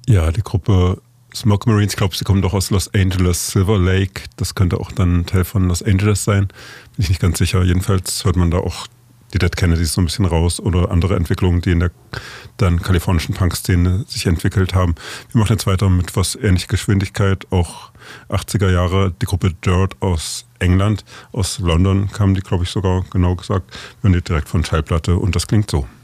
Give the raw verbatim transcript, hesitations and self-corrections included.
Ja, die Gruppe Smoke Marines, ich glaube, sie kommen doch aus Los Angeles, Silver Lake. Das könnte auch dann ein Teil von Los Angeles sein. Bin ich nicht ganz sicher. Jedenfalls hört man da auch die Dead Kennedys so ein bisschen raus oder andere Entwicklungen, die in der dann kalifornischen Punk-Szene sich entwickelt haben. Wir machen jetzt weiter mit was ähnlich Geschwindigkeit, auch achtziger Jahre, die Gruppe Dirt aus England, aus London kamen die, glaube ich, sogar genau gesagt. Wir hören die direkt von Schallplatte und das klingt so.